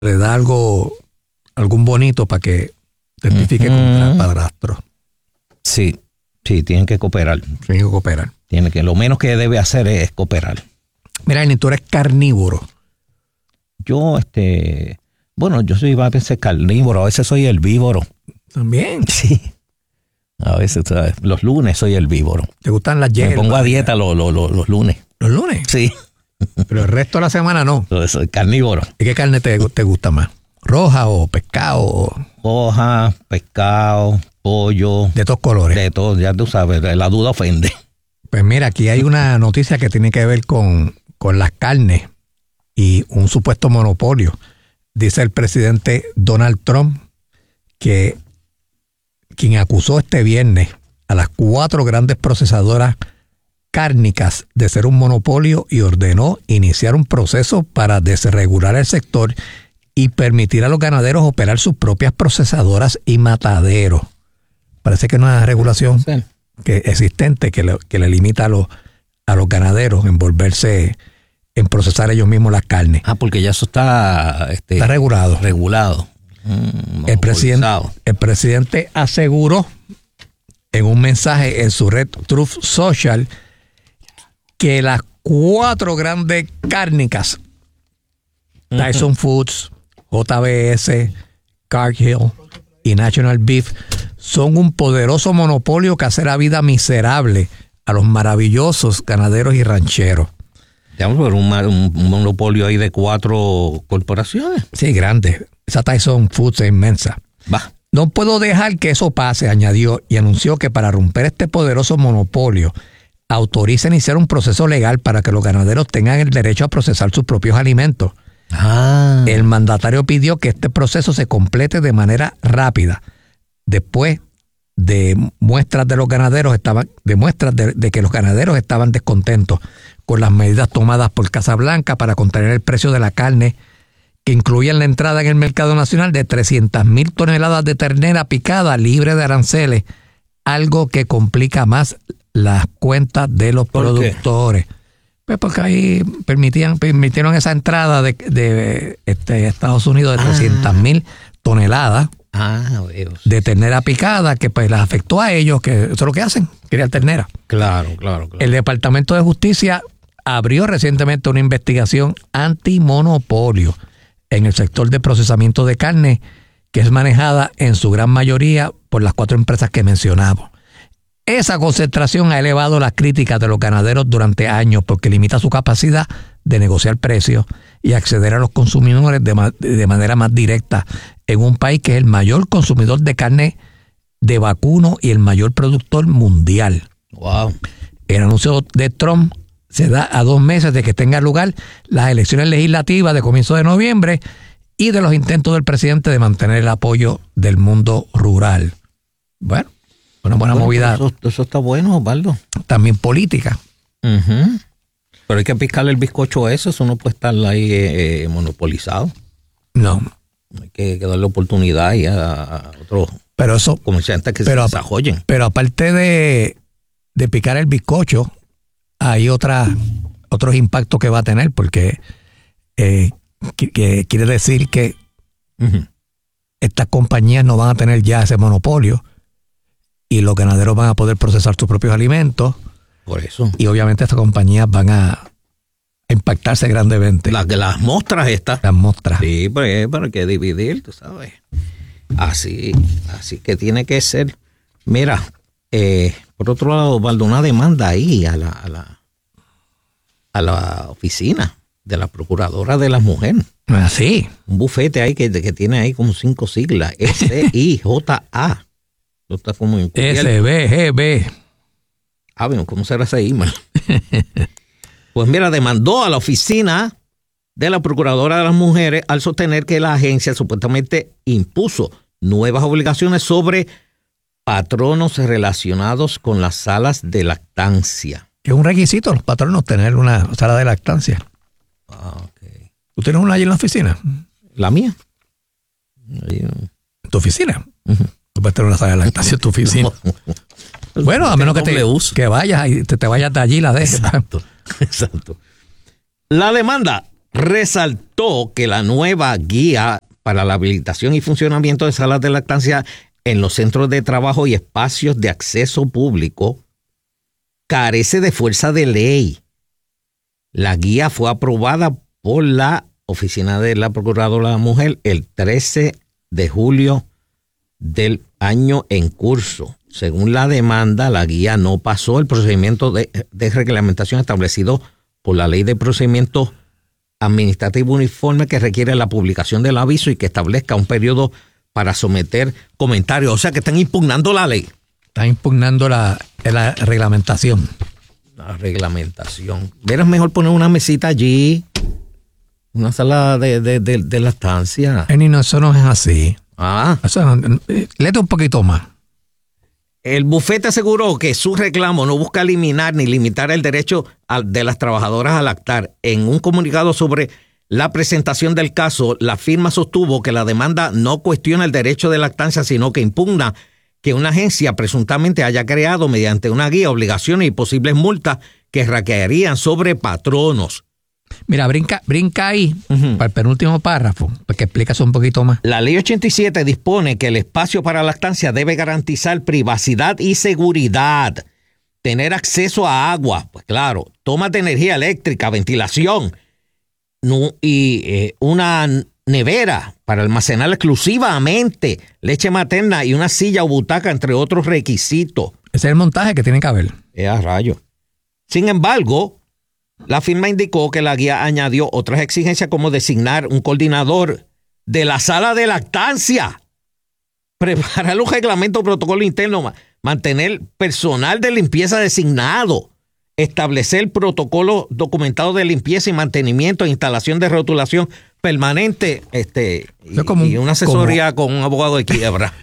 le da algún bonito para que testifique contra el padrastro. Sí, tienen que cooperar. Lo menos que debe hacer es cooperar. Mira, tú eres carnívoro. Yo, yo soy a veces carnívoro, a veces soy herbívoro. ¿También? Sí. A veces, ¿sabes? Los lunes soy herbívoro. ¿Te gustan las hierbas? Me pongo a dieta los lunes. ¿Los lunes? Sí. Pero el resto de la semana no. Soy carnívoro. ¿Y qué carne te gusta más? ¿Roja o pescado? Roja, pescado, pollo. De todos colores. De todos, ya tú sabes, la duda ofende. Pues mira, aquí hay una noticia que tiene que ver con las carnes y un supuesto monopolio. Dice el presidente Donald Trump que quien acusó este viernes a las 4 grandes procesadoras cárnicas de ser un monopolio y ordenó iniciar un proceso para desregular el sector y permitir a los ganaderos operar sus propias procesadoras y mataderos. Parece que es una regulación existente que le limita a los ganaderos envolverse en procesar ellos mismos las carnes. Porque ya eso está regulado. El presidente aseguró en un mensaje en su red Truth Social que las 4 grandes cárnicas, Tyson Foods, JBS, Cargill y National Beef, son un poderoso monopolio que hace la vida miserable a los maravillosos ganaderos y rancheros. Digamos, por un monopolio ahí de 4 corporaciones. Sí, grande. Esa Tyson Foods es inmensa. No puedo dejar que eso pase, añadió, y anunció que para romper este poderoso monopolio autoriza iniciar un proceso legal para que los ganaderos tengan el derecho a procesar sus propios alimentos. El mandatario pidió que este proceso se complete de manera rápida. Después de muestras de los ganaderos de que los ganaderos estaban descontentos con las medidas tomadas por Casa Blanca para contener el precio de la carne, que incluían la entrada en el mercado nacional de 300,000 toneladas de ternera picada libre de aranceles, algo que complica más las cuentas de los productores. Pues porque ahí permitieron esa entrada de Estados Unidos de 300,000 toneladas de ternera picada, que pues las afectó a ellos, que eso es lo que hacen, criar ternera. Claro. El Departamento de Justicia abrió recientemente una investigación antimonopolio en el sector de procesamiento de carne, que es manejada en su gran mayoría por las 4 empresas que mencionamos. Esa concentración ha elevado las críticas de los ganaderos durante años porque limita su capacidad de negociar precios y acceder a los consumidores de manera más directa en un país que es el mayor consumidor de carne de vacuno y el mayor productor mundial. Wow. El anuncio de Trump se da a 2 meses de que tengan lugar las elecciones legislativas de comienzo de noviembre y de los intentos del presidente de mantener el apoyo del mundo rural. Bueno, una buena movida. Eso está bueno, Osvaldo. También política. Pero hay que picarle el bizcocho a eso no puede estar ahí monopolizado. No. Hay que darle oportunidad ahí a otros comerciantes que se desarrollen. Pero aparte de picar el bizcocho, hay otros impactos que va a tener, porque que quiere decir que estas compañías no van a tener ya ese monopolio y los ganaderos van a poder procesar sus propios alimentos. Por eso. Y obviamente estas compañías van a impactarse grandemente. Las mostras estas. Las mostras. Sí, pero hay que dividir, tú sabes. Así que tiene que ser. Mira, por otro lado, Osvaldo, una demanda ahí a la oficina de la Procuradora de la Mujer. Así. Un bufete ahí que tiene ahí como 5 siglas. SIJA. Lo está como SBGB. Bueno, ¿cómo será ese email? Pues mira, demandó a la oficina de la Procuradora de las Mujeres al sostener que la agencia supuestamente impuso nuevas obligaciones sobre patronos relacionados con las salas de lactancia. Que es un requisito los patronos tener una sala de lactancia. Okay. ¿Tú tienes una allí en la oficina? ¿La mía? ¿En tu oficina? Tú puedes tener una sala de lactancia en tu oficina. Bueno, a menos que vayas y te vayas de allí y la dejes. Exacto. La demanda resaltó que la nueva guía para la habilitación y funcionamiento de salas de lactancia en los centros de trabajo y espacios de acceso público carece de fuerza de ley. La guía fue aprobada por la Oficina de la Procuradora de la Mujer el 13 de julio del año en curso. Según la demanda, la guía no pasó el procedimiento de reglamentación establecido por la Ley de Procedimientos Administrativo Uniforme, que requiere la publicación del aviso y que establezca un periodo para someter comentarios. O sea que están impugnando la ley. Están impugnando la reglamentación. La reglamentación. ¿Verás mejor poner una mesita allí? Una sala de lactancia. No, eso no es así. Eso no, léete un poquito más. El bufete aseguró que su reclamo no busca eliminar ni limitar el derecho de las trabajadoras a lactar. En un comunicado sobre la presentación del caso, la firma sostuvo que la demanda no cuestiona el derecho de lactancia, sino que impugna que una agencia presuntamente haya creado mediante una guía obligaciones y posibles multas que recaerían sobre patronos. Mira, brinca ahí para el penúltimo párrafo, para que explicas un poquito más. La Ley 87 dispone que el espacio para lactancia debe garantizar privacidad y seguridad, tener acceso a agua, pues claro, tomas de energía eléctrica, ventilación y una nevera para almacenar exclusivamente leche materna y una silla o butaca, entre otros requisitos. Ese es el montaje que tiene que haber. A rayo. Sin embargo, la firma indicó que la guía añadió otras exigencias como designar un coordinador de la sala de lactancia, preparar un reglamento protocolo interno, mantener personal de limpieza designado, establecer protocolo documentado de limpieza y mantenimiento, instalación de rotulación permanente, y una asesoría con un abogado de quiebra.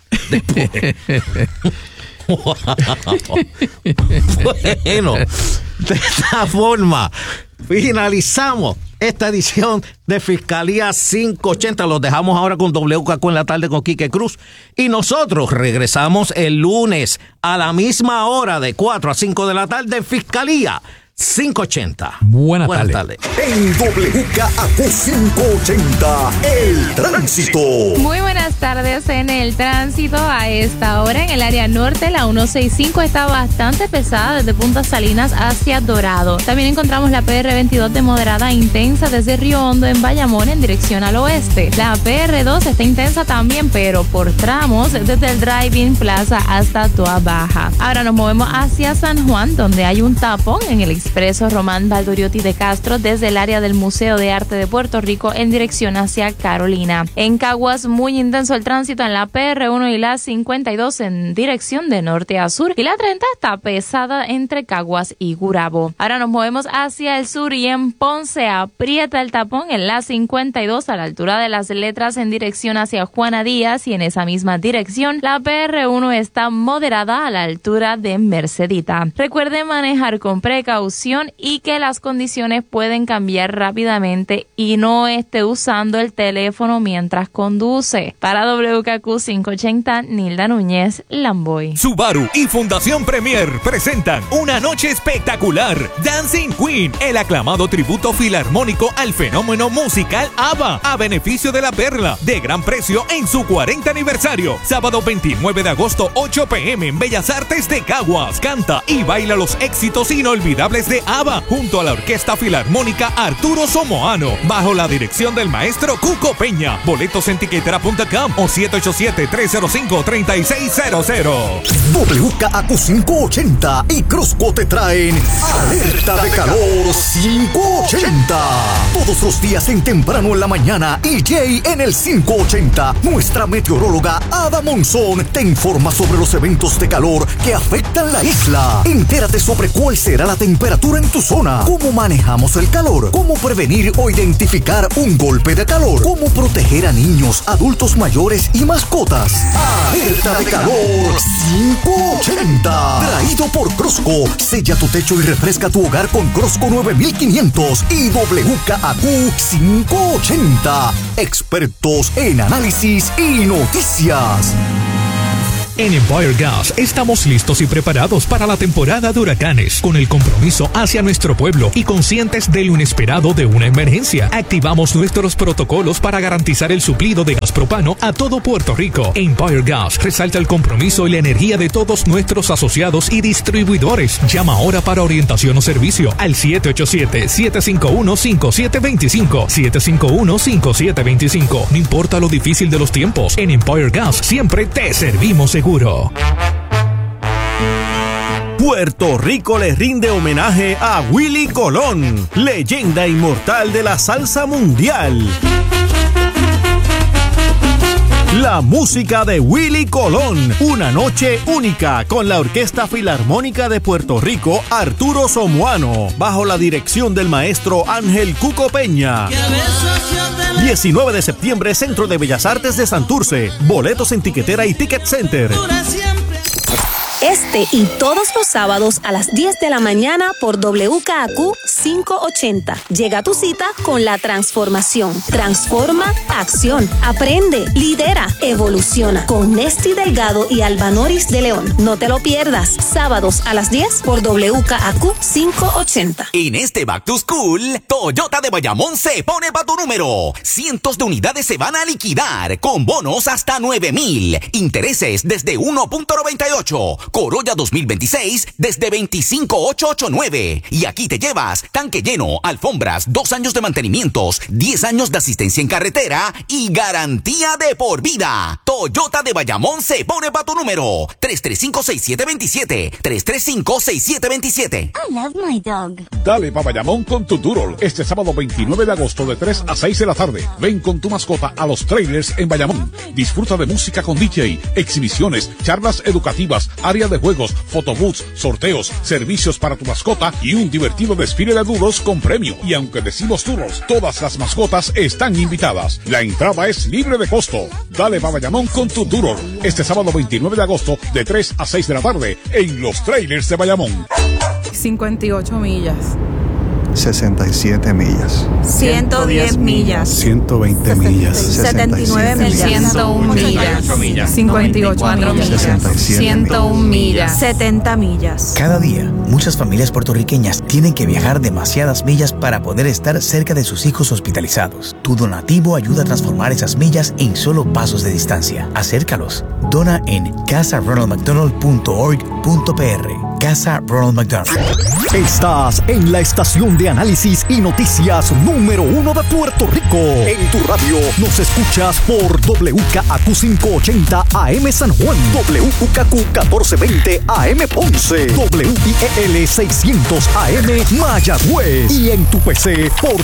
Bueno, de esta forma finalizamos esta edición de Fiscalía 580. Los dejamos ahora con WKQ en la tarde con Quique Cruz y nosotros regresamos el lunes a la misma hora de 4 a 5 de la tarde. Fiscalía 580. Buenas tardes. En WKQ 580, el tránsito. Muy buenas tardes en el tránsito. A esta hora en el área norte, la 165 está bastante pesada desde Punta Salinas hacia Dorado. También encontramos la PR22 de moderada a intensa desde Río Hondo en Bayamón en dirección al oeste. La PR2 está intensa también, pero por tramos desde el Driving Plaza hasta Toa Baja. Ahora nos movemos hacia San Juan, donde hay un tapón en el expreso Román Valdoriotti de Castro desde el área del Museo de Arte de Puerto Rico en dirección hacia Carolina. En Caguas, muy intenso el tránsito en la PR1 y la 52 en dirección de norte a sur, y la 30 está pesada entre Caguas y Gurabo. Ahora nos movemos hacia el sur y en Ponce aprieta el tapón en la 52 a la altura de Las Letras en dirección hacia Juana Díaz, y en esa misma dirección la PR1 está moderada a la altura de Mercedita. Recuerde manejar con precaución y que las condiciones pueden cambiar rápidamente y no esté usando el teléfono mientras conduce. Para WKQ 580, Nilda Núñez, Lamboy. Subaru y Fundación Premier presentan una noche espectacular. Dancing Queen, el aclamado tributo filarmónico al fenómeno musical ABBA, a beneficio de La Perla, de gran precio en su 40 aniversario. Sábado 29 de agosto, 8 p.m. en Bellas Artes de Caguas. Canta y baila los éxitos inolvidables de ABBA junto a la Orquesta Filarmónica Arturo Somoano, bajo la dirección del maestro Cuco Peña. Boletos en tiquetera.com o 787-305-3600. WKQ 580 y Cruzco te traen Alerta de Calor 580. Todos los días en temprano en la mañana, y Jay en el 580. Nuestra meteoróloga Ada Monzón te informa sobre los eventos de calor que afectan la isla. Entérate sobre cuál será la temperatura en tu zona, cómo manejamos el calor, cómo prevenir o identificar un golpe de calor, cómo proteger a niños, adultos mayores y mascotas. Alerta de Calor 580. Traído por Crosco. Sella tu techo y refresca tu hogar con Crosco 9500 y WKQ 580. Expertos en análisis y noticias. En Empire Gas estamos listos y preparados para la temporada de huracanes, con el compromiso hacia nuestro pueblo y conscientes de lo inesperado de una emergencia. Activamos nuestros protocolos para garantizar el suplido de gas propano a todo Puerto Rico. Empire Gas resalta el compromiso y la energía de todos nuestros asociados y distribuidores. Llama ahora para orientación o servicio al 787-751-5725. 751-5725. No importa lo difícil de los tiempos, en Empire Gas siempre te servimos seguro. Puerto Rico le rinde homenaje a Willie Colón, leyenda inmortal de la salsa mundial. La música de Willie Colón, una noche única con la Orquesta Filarmónica de Puerto Rico, Arturo Somoano, bajo la dirección del maestro Ángel Cuco Peña. 19 de septiembre, Centro de Bellas Artes de Santurce. Boletos en Tiquetera y Ticket Center. Este y todos los sábados a las 10 de la mañana por WKAQ 580. Llega a tu cita con la transformación. Transforma acción. Aprende, lidera, evoluciona. Con Nesti Delgado y Albanoris de León. No te lo pierdas. Sábados a las 10 por WKAQ 580. En este Back to School, Toyota de Bayamón se pone pa' tu número. Cientos de unidades se van a liquidar con bonos hasta 9,000. Intereses desde 1.98. Corolla 2026 desde 25,889. Y aquí te llevas tanque lleno, alfombras, 2 años de mantenimientos, 10 años de asistencia en carretera y garantía de por vida. Toyota de Bayamón se pone pa' tu número. 335-6727. 335-6727. I love my dog. Dale pa' Bayamón con tu Doodle. Este sábado 29 de agosto de 3 a 6 de la tarde. Ven con tu mascota a los trailers en Bayamón. Disfruta de música con DJ, exhibiciones, charlas educativas, área de juegos, photobooths, sorteos, servicios para tu mascota y un divertido desfile de doodles con premio. Y aunque decimos doodles, todas las mascotas están invitadas. La entrada es libre de costo. Dale pa' Bayamón con tu Doodle. Este sábado 29 de agosto de 3 a 6 de la tarde en los trailers de Bayamón. 58 millas. 67 millas. 110 millas. 120 millas. 79 millas. 101 millas. 54 millas. 101 millas. 70 millas. Cada día, muchas familias puertorriqueñas tienen que viajar demasiadas millas para poder estar cerca de sus hijos hospitalizados. Tu donativo ayuda a transformar esas millas en solo pasos de distancia. Acércalos. Dona en casaronaldmcdonald.org.pr. Casa Ronald McDonald. Estás en la estación de análisis y noticias número 1 de Puerto Rico. En tu radio nos escuchas por WKAQ 580 AM San Juan, WKAQ 1420 AM Ponce, WIEL 600 AM Mayagüez y en tu PC por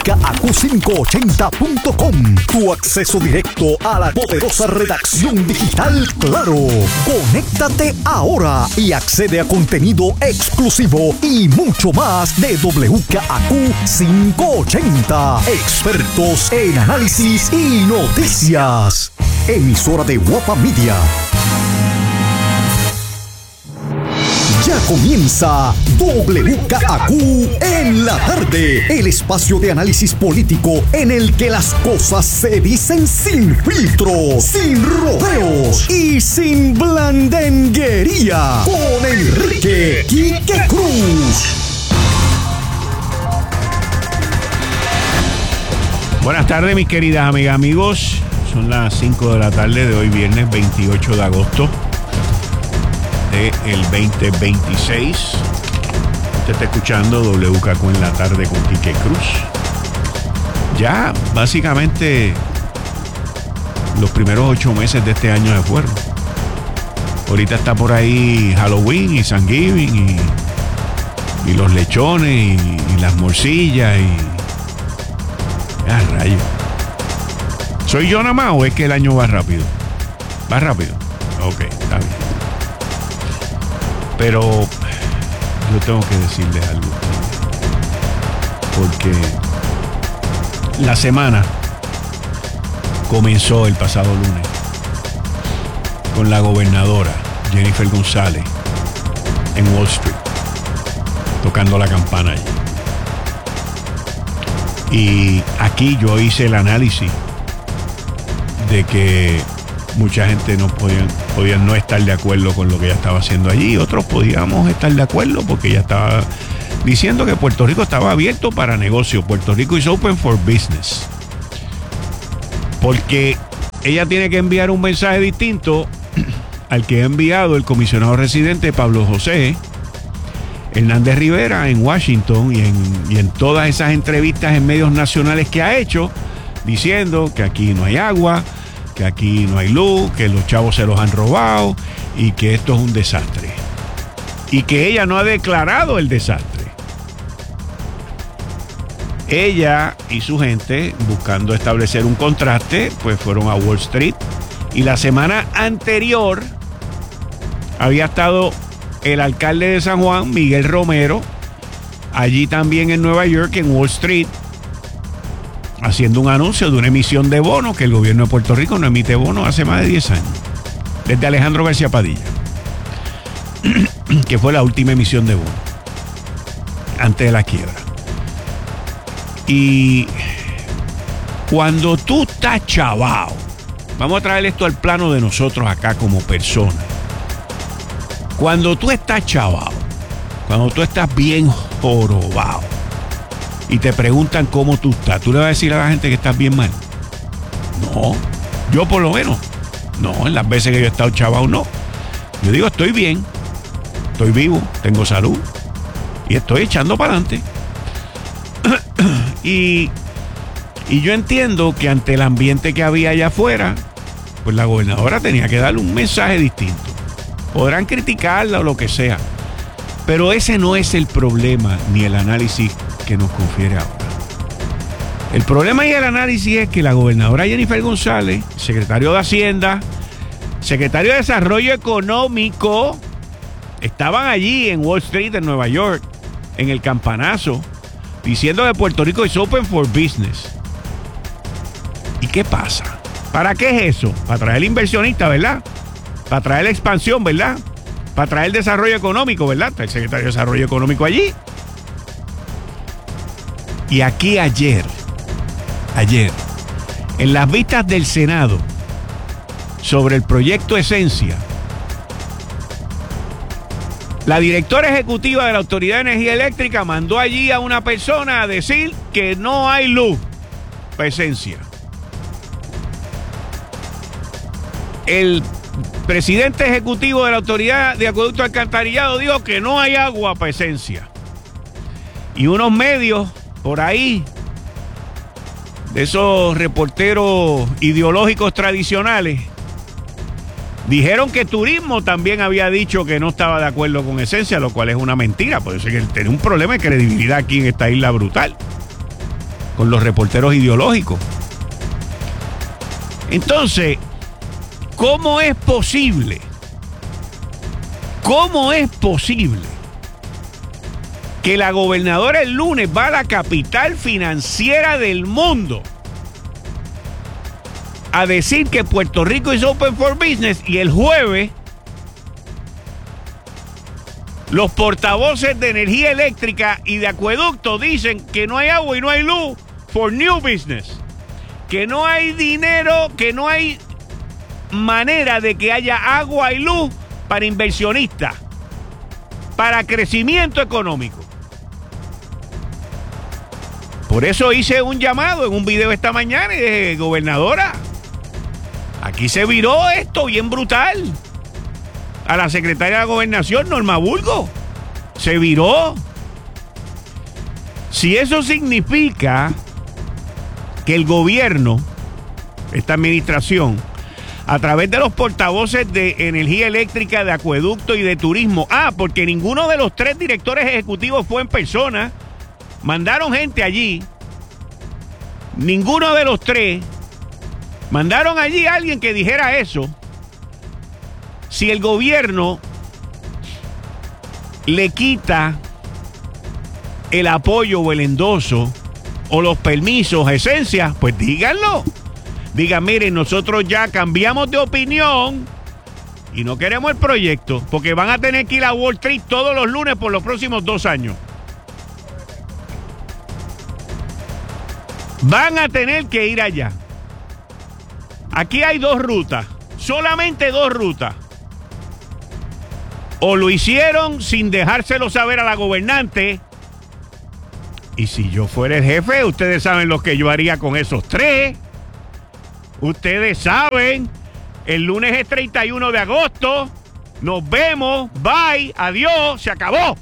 WKAQ580.com. Tu acceso directo a la poderosa redacción digital Claro. Conéctate ahora y accede a contenido exclusivo y mucho más de WKAQ 580. Expertos en análisis y noticias. Emisora de Guapa Media. Ya comienza WKAQ en la tarde, el espacio de análisis político en el que las cosas se dicen sin filtro, sin rodeos y sin blandenguería. Con Enrique Quique Cruz. Buenas tardes, mis queridas amigas, amigos. Son las 5 de la tarde de hoy, viernes 28 de agosto. El 2026. Usted está escuchando WKAQ en la tarde con Quique Cruz. Ya básicamente los primeros 8 meses de este año se fueron. Ahorita está por ahí Halloween y Thanksgiving y los lechones y las morcillas y... ¡Ah, rayo! ¿Soy yo nada más o es que el año va rápido? ¿Va rápido? Ok, está bien. Pero yo tengo que decirles algo, porque la semana comenzó el pasado lunes con la gobernadora Jennifer González en Wall Street, tocando la campana allí. Y aquí yo hice el análisis de que Mucha gente no podían no estar de acuerdo con lo que ella estaba haciendo allí. Otros podíamos estar de acuerdo porque ella estaba diciendo que Puerto Rico estaba abierto para negocio. Puerto Rico is open for business. Porque ella tiene que enviar un mensaje distinto al que ha enviado el comisionado residente Pablo José Hernández Rivera en Washington y en todas esas entrevistas en medios nacionales que ha hecho, diciendo que aquí no hay agua, que aquí no hay luz, que los chavos se los han robado y que esto es un desastre. Y que ella no ha declarado el desastre. Ella y su gente, buscando establecer un contraste, pues fueron a Wall Street. Y la semana anterior había estado el alcalde de San Juan, Miguel Romero, allí también en Nueva York, en Wall Street, haciendo un anuncio de una emisión de bonos, que el gobierno de Puerto Rico no emite bonos hace más de 10 años, desde Alejandro García Padilla, que fue la última emisión de bonos, antes de la quiebra. Y cuando tú estás chavao, vamos a traer esto al plano de nosotros acá como personas. Cuando tú estás chavao, cuando tú estás bien jorobado y te preguntan cómo tú estás, ¿tú le vas a decir a la gente que estás bien mal? No, yo por lo menos, no, en las veces que yo he estado chavao, no. Yo digo, estoy bien, estoy vivo, tengo salud y estoy echando para adelante. Y yo entiendo que ante el ambiente que había allá afuera, pues la gobernadora tenía que darle un mensaje distinto. Podrán criticarla o lo que sea, pero ese no es el problema ni el análisis que nos confiere ahora. El problema y el análisis es que la gobernadora Jennifer González, secretario de Hacienda, secretario de Desarrollo Económico, estaban allí en Wall Street, en Nueva York, en el campanazo, diciendo que Puerto Rico es open for business. ¿Y qué pasa? ¿Para qué es eso? Para traer inversionistas, ¿verdad? Para traer la expansión, ¿verdad? Para traer el desarrollo económico, ¿verdad? Está el secretario de Desarrollo Económico allí. Y aquí ayer, en las vistas del Senado sobre el proyecto Esencia, la directora ejecutiva de la Autoridad de Energía Eléctrica mandó allí a una persona a decir que no hay luz para Esencia. El presidente ejecutivo de la Autoridad de Acueducto y Alcantarillado dijo que no hay agua para Esencia. Y unos medios por ahí, de esos reporteros ideológicos tradicionales, dijeron que Turismo también había dicho que no estaba de acuerdo con Esencia, lo cual es una mentira. Puede ser que tiene un problema de credibilidad aquí en esta isla brutal con los reporteros ideológicos. Entonces, ¿cómo es posible que la gobernadora el lunes va a la capital financiera del mundo a decir que Puerto Rico es open for business y el jueves los portavoces de energía eléctrica y de acueducto dicen que no hay agua y no hay luz for new business, que no hay dinero, que no hay manera de que haya agua y luz para inversionistas, para crecimiento económico? Por eso hice un llamado en un video esta mañana y dije, gobernadora, aquí se viró esto bien brutal. A la secretaria de Gobernación, Norma Burgos, se viró. Si eso significa que el gobierno, esta administración, a través de los portavoces de energía eléctrica, de acueducto y de turismo, porque ninguno de los 3 directores ejecutivos fue en persona, mandaron gente allí, ninguno de los 3, mandaron allí a alguien que dijera eso. Si el gobierno le quita el apoyo o el endoso o los permisos a Esencia, pues díganlo. Digan, miren, nosotros ya cambiamos de opinión y no queremos el proyecto, porque van a tener que ir a Wall Street todos los lunes por los próximos 2 años. Van a tener que ir allá. Aquí hay 2 rutas. solamente 2 rutas. O lo hicieron sin dejárselo saber a la gobernante. Y si yo fuera el jefe, ustedes saben lo que yo haría con esos 3. Ustedes saben, el lunes es 31 de agosto. Nos vemos, bye, adiós, se acabó.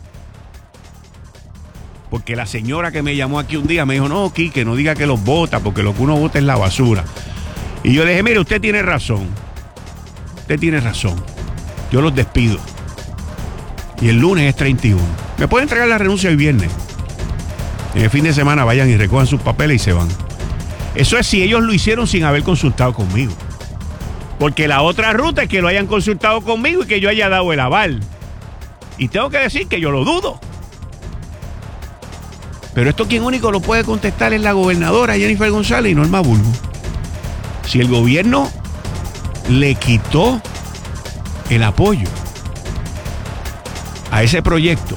Porque la señora que me llamó aquí un día me dijo, no, Quique, no diga que los bota, porque lo que uno bota es la basura. Y yo le dije, mire, usted tiene razón. Usted tiene razón. Yo los despido. Y el lunes es 31. Me pueden entregar la renuncia el viernes. En el fin de semana vayan y recojan sus papeles y se van. Eso es si ellos lo hicieron sin haber consultado conmigo. Porque la otra ruta es que lo hayan consultado conmigo y que yo haya dado el aval. Y tengo que decir que yo lo dudo. Pero esto quien único lo puede contestar es la gobernadora Jennifer González y Norma Bulbo. Si el gobierno le quitó el apoyo a ese proyecto,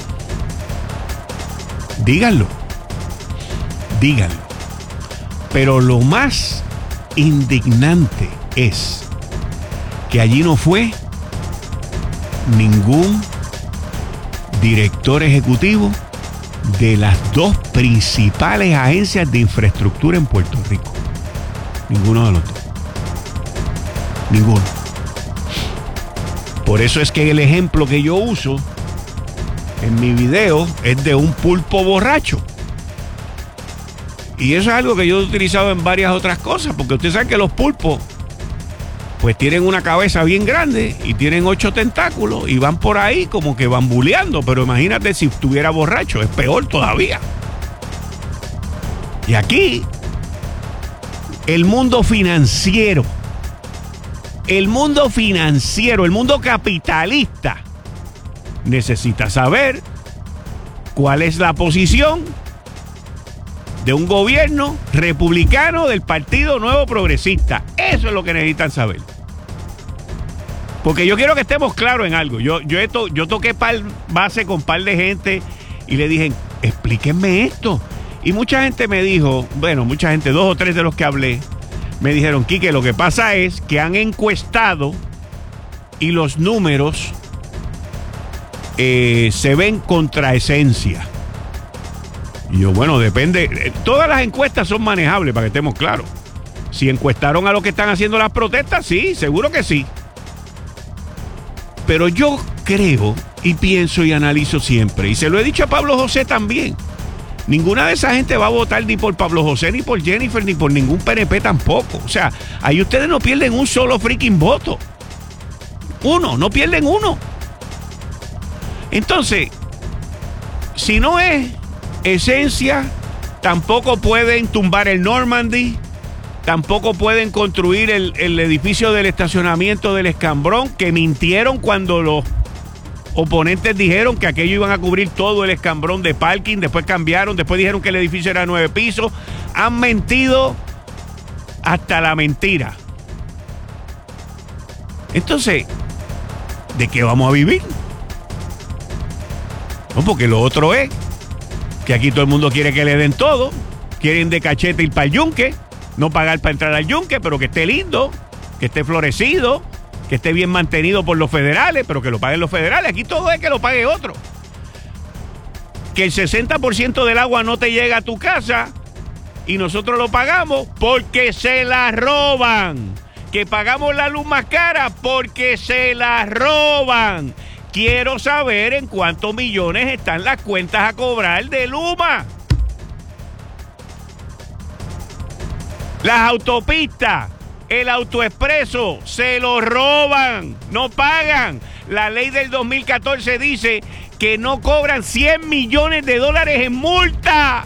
díganlo. Díganlo. Pero lo más indignante es que allí no fue ningún director ejecutivo de las 2 principales agencias de infraestructura en Puerto Rico. Ninguno de los 2. Ninguno. Por eso es que el ejemplo que yo uso en mi video es de un pulpo borracho. Y eso es algo que yo he utilizado en varias otras cosas, porque ustedes saben que los pulpos pues tienen una cabeza bien grande y tienen 8 tentáculos y van por ahí como que bambuleando, pero imagínate si estuviera borracho, es peor todavía. Y aquí, el mundo financiero, el mundo capitalista, necesita saber cuál es la posición de un gobierno republicano del Partido Nuevo Progresista. Eso es lo que necesitan saber. Porque yo quiero que estemos claros en algo. Yo toqué base con par de gente y le dije, explíquenme esto. Y mucha gente me dijo, bueno, mucha gente, 2 o 3 de los que hablé, me dijeron, Quique, lo que pasa es que han encuestado y los números se ven contra esencia. Y yo, bueno, depende. Todas las encuestas son manejables, para que estemos claros. Si encuestaron a los que están haciendo las protestas, sí, seguro que sí. Pero yo creo y pienso y analizo siempre, y se lo he dicho a Pablo José también, ninguna de esa gente va a votar ni por Pablo José, ni por Jennifer, ni por ningún PNP tampoco. O sea, ahí ustedes no pierden un solo freaking voto. No pierden uno. Entonces, si no es esencia, tampoco pueden tumbar el Normandy, tampoco pueden construir el edificio del estacionamiento del Escambrón, que mintieron cuando los oponentes dijeron que aquello iban a cubrir todo el Escambrón de parking, después cambiaron, después dijeron que el edificio era 9 pisos, han mentido hasta la mentira. Entonces, ¿de qué vamos a vivir? No, porque lo otro es que aquí todo el mundo quiere que le den todo, quieren de cachete ir para el yunque, no pagar para entrar al yunque, pero que esté lindo, que esté florecido, que esté bien mantenido por los federales, pero que lo paguen los federales. Aquí todo es que lo pague otro. Que el 60% del agua no te llega a tu casa y nosotros lo pagamos porque se la roban. Que pagamos la luz más cara porque se la roban. Quiero saber en cuántos millones están las cuentas a cobrar de Luma. Las autopistas, el autoexpreso, se lo roban, no pagan. La ley del 2014 dice que no cobran $100 millones en multa.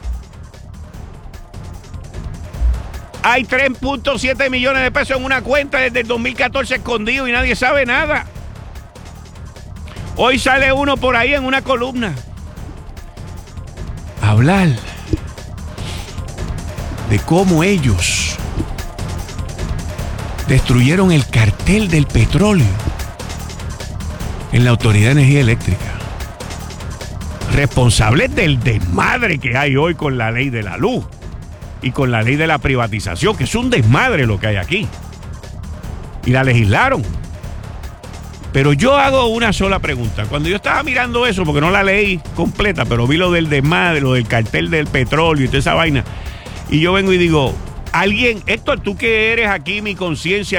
Hay 3.7 millones de pesos en una cuenta desde el 2014 escondido y nadie sabe nada. Hoy sale uno por ahí en una columna a hablar de cómo ellos destruyeron el cartel del petróleo en la Autoridad de Energía Eléctrica. Responsables del desmadre que hay hoy con la ley de la luz y con la ley de la privatización, que es un desmadre lo que hay aquí. y la legislaron. Pero yo hago una sola pregunta. Cuando yo estaba mirando eso, porque no la leí completa, pero vi lo del desmadre, lo del cartel del petróleo y toda esa vaina, y yo vengo y digo, alguien, Héctor, tú que eres aquí mi conciencia